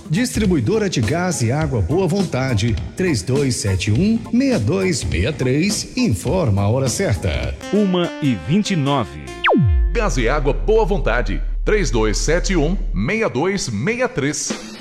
Distribuidora de Gás e Água Boa Vontade, 3271-6263, informa a hora certa. 1h29. Gás e Água Boa Vontade, 3271-6263.